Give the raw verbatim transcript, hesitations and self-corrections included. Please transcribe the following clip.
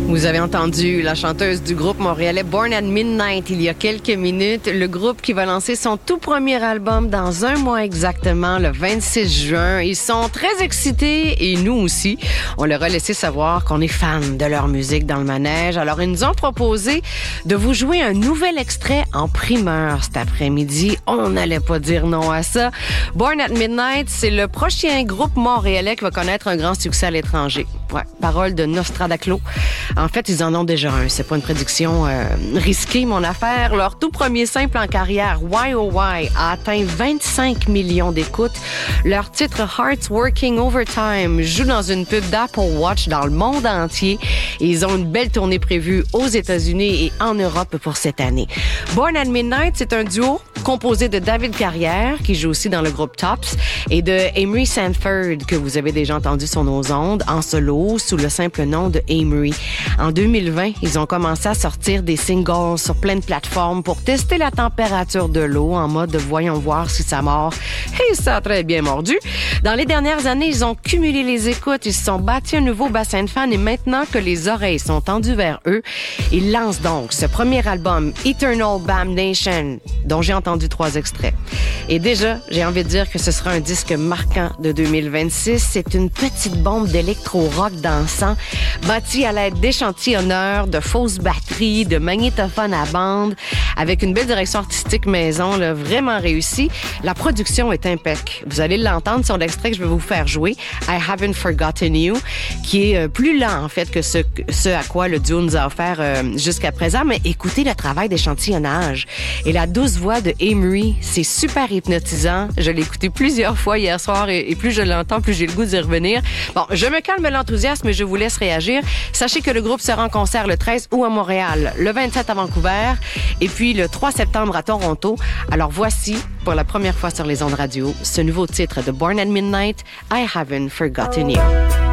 Vous avez entendu la chanteuse du groupe montréalais Born at Midnight il y a quelques minutes. Le groupe qui va lancer son tout premier album dans un mois exactement, le vingt-six juin. Ils sont très excités et nous aussi. On leur a laissé savoir qu'on est fans de leur musique dans le manège. Alors, ils nous ont proposé de vous jouer un nouvel extrait en primeur cet après-midi. On n'allait pas dire non à ça. Born at Midnight, c'est le prochain groupe montréalais qui va connaître un grand succès à l'étranger. Ouais, parole de Nostradaclo. En fait, ils en ont déjà un. C'est pas une prédiction euh, risquée, mon affaire. Leur tout premier simple en carrière, Why Oh Why, a atteint vingt-cinq millions d'écoutes. Leur titre Hearts Working Overtime joue dans une pub d'Apple Watch dans le monde entier. Et ils ont une belle tournée prévue aux États-Unis et en Europe pour cette année. Born at Midnight, c'est un duo composé de David Carrière, qui joue aussi dans le groupe Tops, et de Amory Sanford, que vous avez déjà entendu sur nos ondes, en solo, sous le simple nom de Amory. En deux mille vingt, ils ont commencé à sortir des singles sur plein de plateformes pour tester la température de l'eau en mode voyons voir si ça mord. Et ça a très bien mordu. Dans les dernières années, ils ont cumulé les écoutes, ils se sont bâtis un nouveau bassin de fans et maintenant que les oreilles sont tendues vers eux, ils lancent donc ce premier album, Eternal Damnation, dont j'ai entendu trois extraits. Et déjà, j'ai envie de dire que ce sera un disque marquant de deux mille vingt-six. C'est une petite bombe d'électro-rock dansant, bâtie à l'aide d'échantillonneurs, de fausses batteries, de magnétophones à bande, avec une belle direction artistique maison, là, vraiment réussie. La production est impeccable. Vous allez l'entendre sur l'extrait que je vais vous faire jouer, I Haven't Forgotten You, qui est euh, plus lent, en fait, que ce, ce à quoi le duo nous a offert euh, jusqu'à présent. Mais écoutez le travail d'échantillonnage et la douce voix de Amory, c'est super hypnotisant. Je l'ai écouté plusieurs fois hier soir et, et plus je l'entends, plus j'ai le goût d'y revenir. Bon, je me calme l'enthousiasme et je vous laisse réagir. Sachez que le groupe sera en concert le treize août à Montréal, le vingt-sept à Vancouver et puis le trois septembre à Toronto. Alors voici, pour la première fois sur les ondes radio, ce nouveau titre de Born at Midnight, I Haven't Forgotten You.